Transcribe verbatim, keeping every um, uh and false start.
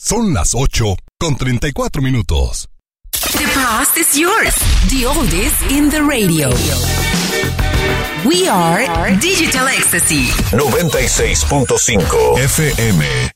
Son las ocho con treinta y cuatro minutos. The past is yours. The oldies in the radio. We are Digital Ecstasy. noventa y seis punto cinco F M.